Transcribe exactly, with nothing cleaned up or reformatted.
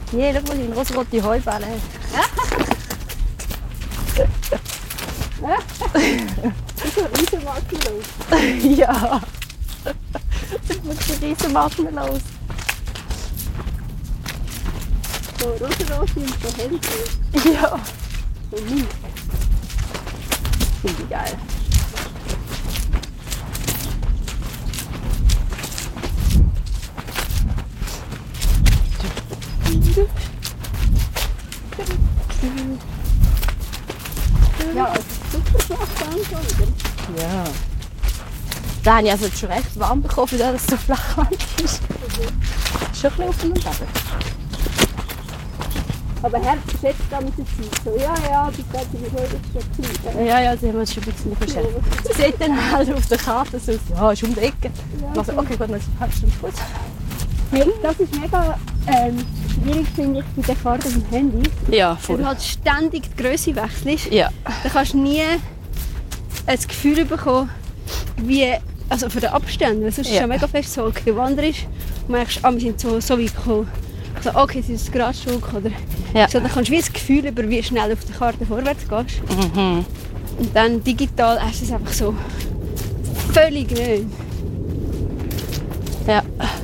Je, schau mal, die rosarote Heuballen. Das ist ein riesen Marshmallow. Ja. Das ist wirklich ein riesen Marshmallows. So rosa-rot und so hellrot. Ja. So Milch. Finde ich geil. Ja, es ist super flach langsam, oder? Ja. Da habe ich also jetzt schon recht warm bekommen, für das es so flachwand ist. Ist schon ein bisschen auf und ab. Aber Herbst ist jetzt da mit der Zeit so, ja, ja, bis dann sind wir schon wieder Ja, ja, sie haben uns schon ein bisschen beschäftigt. Sie sieht dann halt auf der Karte so aus, ja, ist um die Ecke. Ja, Also, okay, gut, dann ist es halb Stunde gut. Hey, das ist mega ähm, schwierig, finde ich, bei der Karte auf dem Handy. Ja, Wenn voll. du halt ständig die Grösse wechselst, Ja. dann kannst du nie ein Gefühl bekommen, wie, also von den Abständen. Sonst ist es Ja. ja mega fest so, okay, wanderst und merkst, ah, wir sind so, so weit gekommen. So, okay, es ist ein Gradstück, oder? Ja. So, dann kannst du wie das Gefühl über, wie schnell auf der Karte vorwärts gehst. Mhm. Und dann digital hast du es einfach so völlig nicht. Ja.